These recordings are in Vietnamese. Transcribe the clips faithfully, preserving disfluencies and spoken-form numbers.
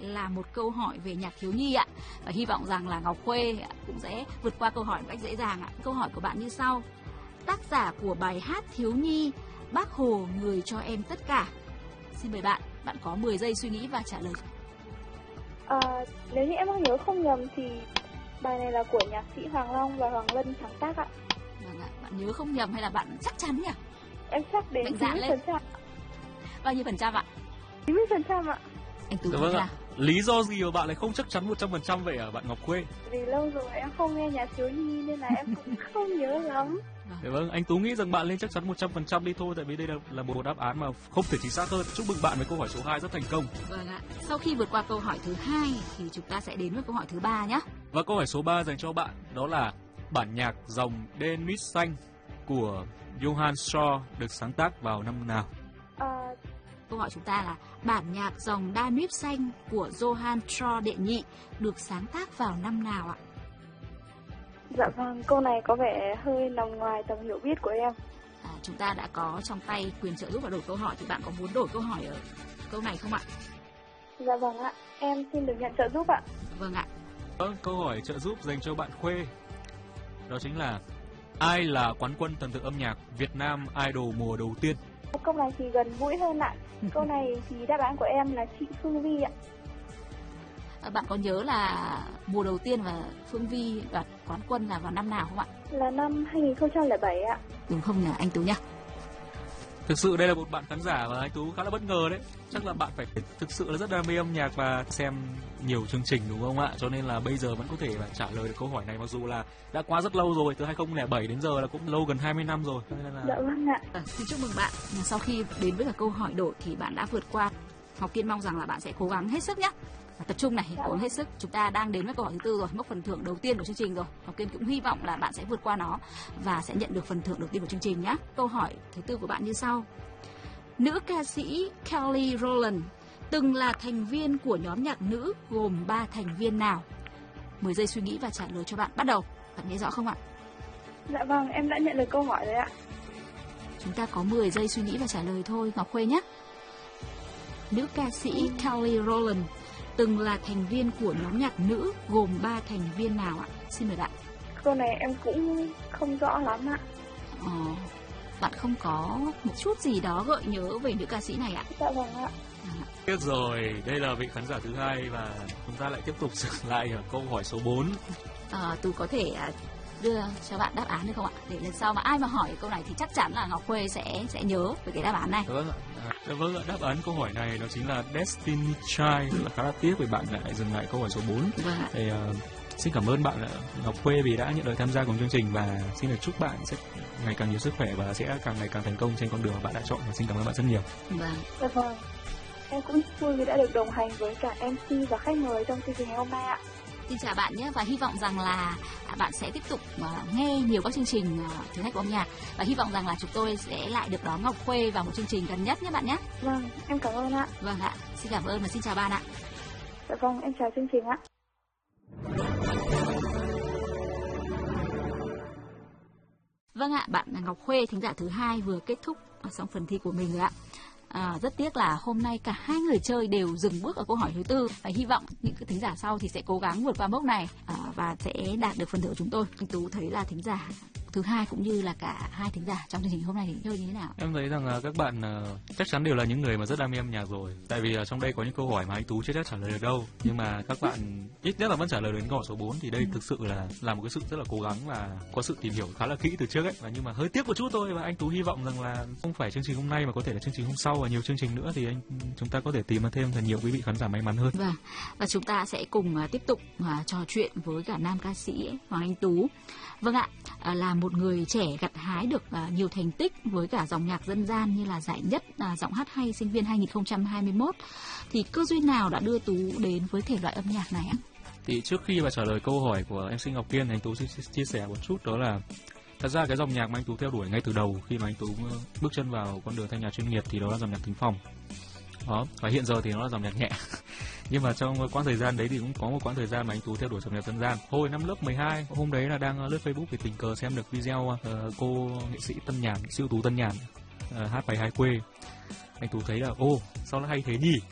là một câu hỏi về nhạc thiếu nhi ạ. Và hy vọng rằng là Ngọc Khuê cũng sẽ vượt qua câu hỏi một cách dễ dàng ạ. Câu hỏi của bạn như sau. Tác giả của bài hát thiếu nhi Bác Hồ người cho em tất cả. Xin mời bạn, bạn có mười giây suy nghĩ và trả lời. À, nếu như em không nhớ không nhầm thì bài này là của nhạc sĩ Hoàng Long và Hoàng Vân sáng tác ạ. Vâng ạ, bạn nhớ không nhầm hay là bạn chắc chắn nhỉ? Em chắc đến chín mươi phần trăm. Bao nhiêu phần trăm ạ? chín mươi phần trăm ạ. Anh Tú dạ vâng ạ. Lý do gì mà bạn lại không chắc chắn một trăm phần trăm vậy hả bạn Ngọc Khuê? Vì lâu rồi em không nghe nhạc thiếu nhi nên là em cũng không nhớ lắm. Dạ vâng, anh Tú nghĩ rằng bạn lên chắc chắn một trăm phần trăm đi thôi, tại vì đây là, là một đáp án mà không thể chính xác hơn. Chúc mừng bạn với câu hỏi số hai rất thành công. Vâng ạ. Sau khi vượt qua câu hỏi thứ hai thì chúng ta sẽ đến với câu hỏi thứ ba nhé. Và câu hỏi số ba dành cho bạn đó là bản nhạc dòng Danube xanh của Johann Strauss được sáng tác vào năm nào? À... Câu hỏi chúng ta là bản nhạc dòng Danube xanh của Johann Strauss đệ nhị được sáng tác vào năm nào ạ? Dạ vâng, câu này có vẻ hơi nằm ngoài tầm hiểu biết của em. À, chúng ta đã có trong tay quyền trợ giúp và đổi câu hỏi, thì bạn có muốn đổi câu hỏi ở câu này không ạ? Dạ vâng ạ, em xin được nhận trợ giúp ạ. Vâng ạ. Vâng, câu hỏi trợ giúp dành cho bạn Khuê đó chính là ai là quán quân thần tượng âm nhạc Việt Nam Idol mùa đầu tiên? Câu này thì gần gũi hơn ạ. Câu này thì đáp án của em là chị Phương Vi ạ. À, bạn có nhớ là mùa đầu tiên và Phương Vi đoạt quán quân là vào năm nào không ạ? Là năm hai nghìn không trăm lẻ bảy ạ. Đúng không nhỉ anh Tú nhỉ? Thực sự đây là một bạn khán giả và anh Tú khá là bất ngờ đấy. Chắc là bạn phải thực sự là rất đam mê âm nhạc và xem nhiều chương trình đúng không ạ? Cho nên là bây giờ vẫn có thể là trả lời được câu hỏi này, mặc dù là đã quá rất lâu rồi, từ hai nghìn không trăm lẻ bảy đến giờ là cũng lâu gần hai mươi năm rồi. Cho nên là... Dạ vâng ạ. À, xin chúc mừng bạn. Sau khi đến với cả câu hỏi đổi thì bạn đã vượt qua. Ngọc Kiên mong rằng là bạn sẽ cố gắng hết sức nhé. Tập trung này, cố gắng hết sức. Chúng ta đang đến với câu hỏi thứ tư rồi, mốc phần thưởng đầu tiên của chương trình rồi. Ngọc Kiên cũng hy vọng là bạn sẽ vượt qua nó và sẽ nhận được phần thưởng đầu tiên của chương trình nhé. Câu hỏi thứ tư của bạn như sau. Nữ ca sĩ Kelly Rowland từng là thành viên của nhóm nhạc nữ gồm ba thành viên nào? mười giây suy nghĩ và trả lời cho bạn. Bắt đầu. Bạn nghe rõ không ạ? Dạ vâng, em đã nhận được câu hỏi rồi ạ. Chúng ta có mười giây suy nghĩ và trả lời thôi Ngọc Khuê nhé. Nữ ca sĩ Kelly Rowland từng là thành viên của nhóm nhạc nữ gồm ba thành viên nào ạ? Xin mời bạn. Câu này em cũng không rõ lắm ạ. Ờ, bạn không có một chút gì đó gợi nhớ về nữ ca sĩ này ạ? Dạ vâng ạ. Biết rồi, đây là vị khán giả thứ hai và chúng ta lại tiếp tục dừng lại ở câu hỏi số bốn. À, Tú có thể đưa cho bạn đáp án được không ạ? Để lần sau mà ai mà hỏi câu này thì chắc chắn là Ngọc Khuê sẽ sẽ nhớ về cái đáp án này. Vâng ạ. À, vâng ạ, đáp án câu hỏi này đó chính là Destiny Child. Là khá là tiếc vì bạn lại dừng lại câu hỏi số bốn. Vâng ạ. Thì, uh, xin cảm ơn bạn Ngọc Khuê vì đã nhận lời tham gia cùng chương trình và xin được chúc bạn sẽ ngày càng nhiều sức khỏe và sẽ càng ngày càng thành công trên con đường mà bạn đã chọn. Và xin cảm ơn bạn rất nhiều. Vâng. Dạ vâng. Em cũng vui vì đã được đồng hành với cả em xê và khách mời trong chương trình ngày hôm nay ạ. Xin chào bạn nhé và hy vọng rằng là bạn sẽ tiếp tục uh, nghe nhiều các chương trình uh, thử thách của âm nhạc và hy vọng rằng là chúng tôi sẽ lại được đón Ngọc Khuê vào một chương trình gần nhất nhé bạn nhé. Vâng, em cảm ơn ạ. Vâng ạ, xin cảm ơn và xin chào bạn ạ. Dạ vâng, em chào chương trình ạ. Vâng ạ, bạn Ngọc Khuê, thính giả thứ hai vừa kết thúc xong phần thi của mình rồi ạ. À, rất tiếc là hôm nay cả hai người chơi đều dừng bước ở câu hỏi thứ tư và hy vọng những cái thính giả sau thì sẽ cố gắng vượt qua mốc này à, và sẽ đạt được phần thưởng của chúng tôi. Anh Tú thấy là thính giả thứ hai cũng như là cả hai thính giả trong chương trình hôm nay thì chơi như thế nào? Em thấy rằng các bạn uh, chắc chắn đều là những người mà rất đam mê âm nhạc rồi. Tại vì uh, trong đây có những câu hỏi mà anh Tú chưa chắc trả lời được đâu. Nhưng mà các bạn ít nhất là vẫn trả lời đến câu hỏi số bốn thì đây ừ. thực sự là là một cái sự rất là cố gắng và có sự tìm hiểu khá là kỹ từ trước ấy. Và nhưng mà hơi tiếc một chút thôi và anh Tú hy vọng rằng là không phải chương trình hôm nay mà có thể là chương trình hôm sau và nhiều chương trình nữa thì anh chúng ta có thể tìm ra thêm thật nhiều quý vị khán giả may mắn hơn. Vâng. Và chúng ta sẽ cùng uh, tiếp tục uh, trò chuyện với cả nam ca sĩ Hoàng Anh Tú. Vâng ạ, uh, là một người trẻ gặt hái được uh, nhiều thành tích với cả dòng nhạc dân gian như là giải nhất uh, giọng hát hay sinh viên hai nghìn không trăm hai mươi mốt. Thì cơ duyên nào đã đưa Tú đến với thể loại âm nhạc này ạ? Thì trước khi mà trả lời câu hỏi của em xê Ngọc Kiên, anh Tú chia sẻ một chút đó là thật ra cái dòng nhạc mà anh Tú theo đuổi ngay từ đầu khi mà anh Tú bước chân vào con đường thanh nhạc chuyên nghiệp thì đó là dòng nhạc thính phòng. Đó, và hiện giờ thì nó là dòng nhạc nhẹ. Nhưng mà trong quãng thời gian đấy thì cũng có một quãng thời gian mà anh Tú theo đuổi dòng nhạc dân gian. Hồi năm lớp mười hai, hôm đấy là đang lướt Facebook thì tình cờ xem được video uh, cô nghệ sĩ Tân Nhàn, siêu tú Tân Nhàn uh, hát bài Hai Quê. Anh Tú thấy là ô, sao nó hay thế nhỉ?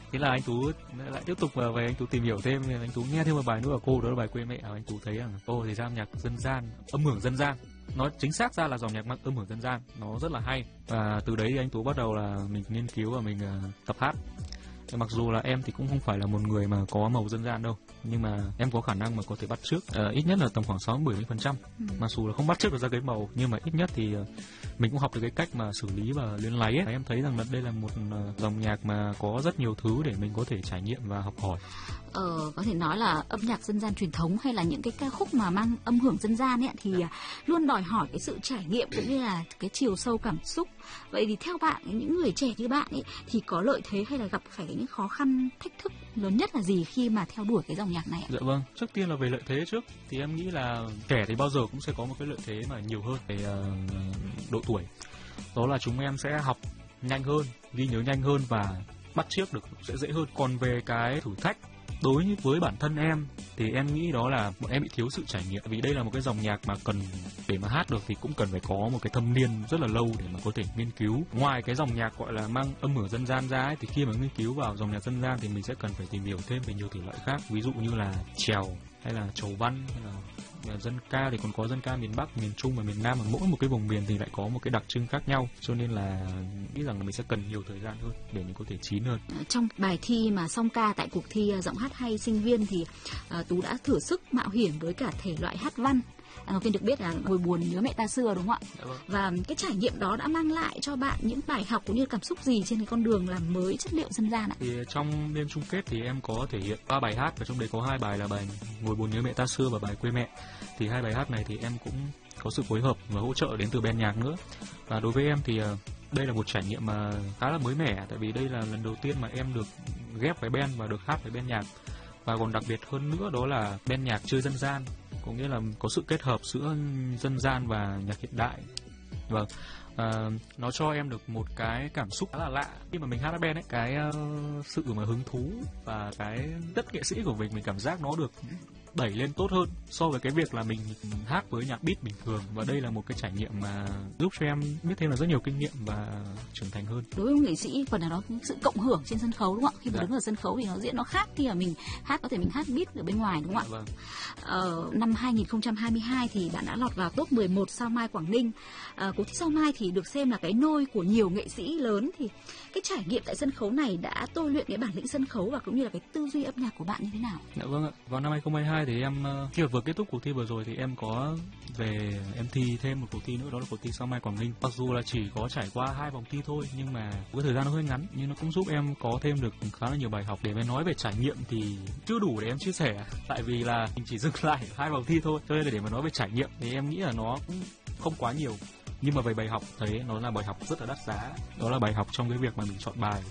Thế là anh Tú lại tiếp tục về anh Tú tìm hiểu thêm, anh Tú nghe thêm một bài nữa của cô, đó là bài Quê Mẹ. Anh Tú thấy rằng ô thì ra âm nhạc dân gian, âm hưởng dân gian, nói chính xác ra là dòng nhạc mang âm hưởng dân gian, nó rất là hay. Và từ đấy thì anh Tú bắt đầu là mình nghiên cứu và mình uh, tập hát. Mặc dù là em thì cũng không phải là một người mà có màu dân gian đâu, nhưng mà em có khả năng mà có thể bắt chước uh, ít nhất là tầm khoảng sáu đến bảy mươi phần trăm. Ừ. Mặc dù là không bắt chước được ra cái màu, nhưng mà ít nhất thì uh, mình cũng học được cái cách mà xử lý và luyến láy ấy. Em thấy rằng là đây là một uh, dòng nhạc mà có rất nhiều thứ để mình có thể trải nghiệm và học hỏi. Ờ, có thể nói là âm nhạc dân gian truyền thống hay là những cái ca khúc mà mang âm hưởng dân gian ấy thì luôn đòi hỏi cái sự trải nghiệm cũng như là cái chiều sâu cảm xúc. Vậy thì theo bạn, những người trẻ như bạn ấy thì có lợi thế hay là gặp phải những khó khăn, thách thức lớn nhất là gì khi mà theo đuổi cái dòng nhạc này ạ? Dạ vâng, trước tiên là về lợi thế trước thì em nghĩ là trẻ thì bao giờ cũng sẽ có một cái lợi thế mà nhiều hơn về uh, độ tuổi. Đó là chúng em sẽ học nhanh hơn, ghi nhớ nhanh hơn và bắt chước được sẽ dễ hơn. Còn về cái thử thách đối với bản thân em thì em nghĩ đó là bọn em bị thiếu sự trải nghiệm, vì đây là một cái dòng nhạc mà cần để mà hát được thì cũng cần phải có một cái thâm niên rất là lâu để mà có thể nghiên cứu. Ngoài cái dòng nhạc gọi là mang âm hưởng dân gian ra ấy, thì khi mà nghiên cứu vào dòng nhạc dân gian thì mình sẽ cần phải tìm hiểu thêm về nhiều thể loại khác, ví dụ như là chèo hay là chầu văn hay là dân ca, thì còn có dân ca miền Bắc, miền Trung và miền Nam, mà mỗi một cái vùng miền thì lại có một cái đặc trưng khác nhau, cho nên là nghĩ rằng là mình sẽ cần nhiều thời gian hơn để mình có thể chín hơn. Trong bài thi mà song ca tại cuộc thi giọng hát hay sinh viên thì uh, Tú đã thử sức mạo hiểm với cả thể loại hát văn. Ngọc Tiên được biết là Ngồi buồn nhớ mẹ ta xưa, đúng không ạ? Dạ vâng. Và cái trải nghiệm đó đã mang lại cho bạn những bài học cũng như cảm xúc gì trên cái con đường làm mới chất liệu dân gian ạ? Thì trong đêm chung kết thì em có thể hiện ba bài hát, và trong đấy có hai bài là bài Ngồi buồn nhớ mẹ ta xưa và bài Quê Mẹ. Thì hai bài hát này thì em cũng có sự phối hợp và hỗ trợ đến từ ban nhạc nữa. Và đối với em thì đây là một trải nghiệm mà khá là mới mẻ, tại vì đây là lần đầu tiên mà em được ghép với band và được hát với ban nhạc. Và còn đặc biệt hơn nữa đó là ban nhạc chơi dân gian, có nghĩa là có sự kết hợp giữa dân gian và nhạc hiện đại. Vâng, à, nó cho em được một cái cảm xúc khá là lạ khi mà mình hát band ấy, cái uh, sự mà hứng thú và cái đất nghệ sĩ của mình, mình cảm giác nó được đẩy lên tốt hơn so với cái việc là mình hát với nhạc beat bình thường. Và đây là một cái trải nghiệm mà giúp cho em biết thêm là rất nhiều kinh nghiệm và trưởng thành hơn. Đối với nghệ sĩ phần nào đó sự cộng hưởng trên sân khấu, đúng không ạ? Khi mà dạ. đứng ở sân khấu thì nó diễn nó khác khi mà mình hát, có thể mình hát beat ở bên ngoài, đúng không dạ, ạ? vâng. Ờ, năm hai không hai hai thì bạn đã lọt vào top mười một Sao Mai Quảng Ninh. À, cuộc thi Sao Mai thì được xem là cái nôi của nhiều nghệ sĩ lớn, thì cái trải nghiệm tại sân khấu này đã tôi luyện cái bản lĩnh sân khấu và cũng như là cái tư duy âm nhạc của bạn như thế nào? Dạ vâng ạ. Vào năm hai không hai hai thì em khi mà vừa kết thúc cuộc thi vừa rồi thì em có về em thi thêm một cuộc thi nữa, đó là cuộc thi Sao Mai Quảng Ninh. Mặc dù là chỉ có trải qua hai vòng thi thôi, nhưng mà cái thời gian nó hơi ngắn, nhưng nó cũng giúp em có thêm được khá là nhiều bài học. Để mà nói về trải nghiệm thì chưa đủ để em chia sẻ, tại vì là mình chỉ dừng lại hai vòng thi thôi, cho nên là để mà nói về trải nghiệm thì em nghĩ là nó cũng không quá nhiều. Nhưng mà về bài học thấy nó là bài học rất là đắt giá, đó là bài học trong cái việc mà mình chọn bài.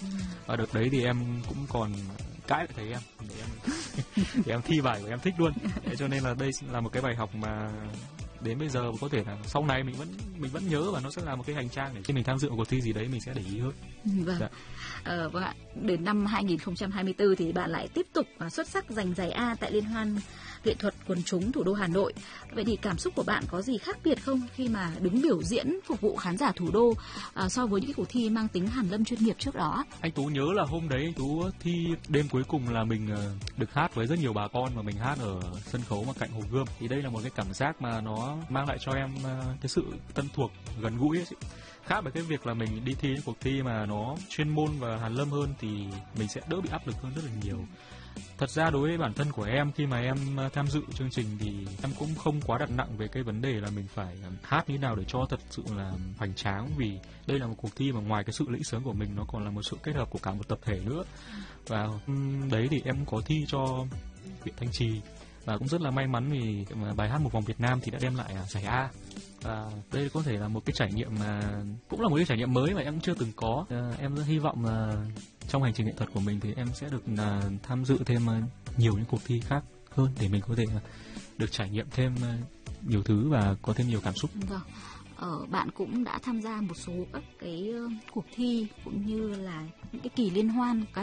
Và đợt đấy thì em cũng còn cãi lại thầy em để em để em thi bài của em thích luôn. Thế cho nên là đây là một cái bài học mà đến bây giờ có thể là sau này mình vẫn mình vẫn nhớ, và nó sẽ là một cái hành trang để khi mình tham dự một cuộc thi gì đấy mình sẽ để ý hơn. Vâng. Dạ. Ờ, vâng ạ. Đến năm hai không hai tư thì bạn lại tiếp tục xuất sắc giành giải A tại Liên hoan nghệ thuật quần chúng thủ đô Hà Nội. Vậy thì cảm xúc của bạn có gì khác biệt không khi mà đứng biểu diễn phục vụ khán giả thủ đô à, so với những cái cuộc thi mang tính hàn lâm chuyên nghiệp trước đó? Anh Tú nhớ là hôm đấy anh Tú thi đêm cuối cùng là mình uh, được hát với rất nhiều bà con, và mình hát ở sân khấu mà cạnh Hồ Gươm. Thì đây là một cái cảm giác mà nó mang lại cho em uh, cái sự thân thuộc, gần gũi ấy. Khác với cái việc là mình đi thi những cuộc thi mà nó chuyên môn và hàn lâm hơn thì mình sẽ đỡ bị áp lực hơn rất là nhiều. Thật ra đối với bản thân của em, khi mà em tham dự chương trình thì em cũng không quá đặt nặng về cái vấn đề là mình phải hát như nào để cho thật sự là hoành tráng, vì đây là một cuộc thi mà ngoài cái sự lĩnh sướng của mình nó còn là một sự kết hợp của cả một tập thể nữa. Và đấy thì em có thi cho huyện Thanh Trì, và cũng rất là may mắn vì bài hát Một Vòng Việt Nam thì đã đem lại giải A. Và đây có thể là một cái trải nghiệm mà cũng là một cái trải nghiệm mới mà em cũng chưa từng có. À, em rất hy vọng là trong hành trình nghệ thuật của mình thì em sẽ được uh, tham dự thêm uh, nhiều những cuộc thi khác hơn để mình có thể uh, được trải nghiệm thêm uh, nhiều thứ và có thêm nhiều cảm xúc. Vâng. Ờ, bạn cũng đã tham gia một số các cái uh, cuộc thi cũng như là những cái kỳ liên hoan ca nhạc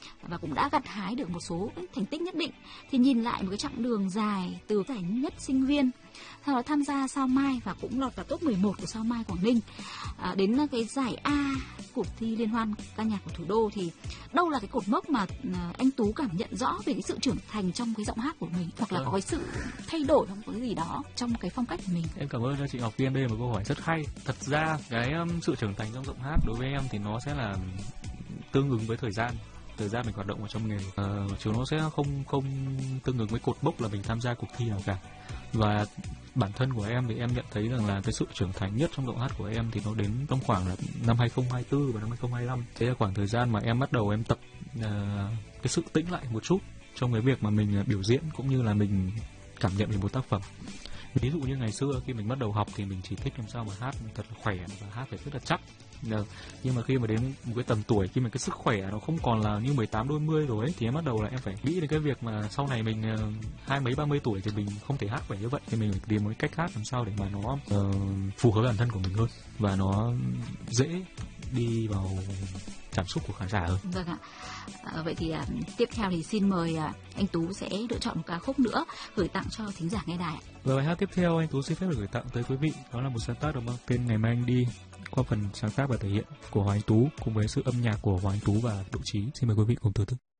và cũng đã gặt hái được một số cái thành tích nhất định. Thì nhìn lại một cái chặng đường dài từ giải nhất sinh viên, sau đó tham gia Sao Mai và cũng lọt vào top mười một của Sao Mai Quảng Ninh, à, đến cái giải A cuộc thi liên hoan ca nhạc của thủ đô, thì đâu là cái cột mốc mà anh Tú cảm nhận rõ về cái sự trưởng thành trong cái giọng hát của mình, hoặc là có cái sự thay đổi không, có cái gì đó trong cái phong cách của mình? Em cảm ơn chị Ngọc Tiên, đây là một câu hỏi rất hay. Thật ra cái um, sự trưởng thành trong giọng hát đối với em thì nó sẽ là tương ứng với thời gian thời gian mình hoạt động ở trong nghề, uh, chứ nó sẽ không không tương ứng với cột mốc là mình tham gia cuộc thi nào cả. Và bản thân của em thì em nhận thấy rằng là cái sự trưởng thành nhất trong giọng hát của em thì nó đến trong khoảng là năm hai không hai tư và năm hai không hai lăm. Thế là khoảng thời gian mà em bắt đầu em tập uh, cái sự tĩnh lại một chút trong cái việc mà mình biểu diễn cũng như là mình cảm nhận về một tác phẩm. Ví dụ như ngày xưa khi mình bắt đầu học thì mình chỉ thích làm sao mà hát thật là khỏe và hát phải rất là chắc. Nhưng mà khi mà đến một cái tầm tuổi, khi mà cái sức khỏe nó không còn là như mười tám đôi mươi rồi ấy, thì em bắt đầu là em phải nghĩ đến cái việc mà sau này mình hai mấy ba mươi tuổi thì mình không thể hát khỏe như vậy, thì mình phải tìm một cái cách hát làm sao để mà nó uh, phù hợp với bản thân của mình hơn và nó dễ đi vào cảm xúc của khán giả hơn. Vâng ạ. À, vậy thì à, tiếp theo thì xin mời à, anh Tú sẽ lựa chọn một ca khúc nữa gửi tặng cho thính giả nghe đài. Và bài hát tiếp theo anh Tú xin phép được gửi tặng tới quý vị, đó là một sáng tác được mang tên Ngày Mai Anh Đi, qua phần sáng tác và thể hiện của Hoàng Anh Tú cùng với sự âm nhạc của Hoàng Anh Tú và Độ Chí. Xin mời quý vị cùng thưởng thức.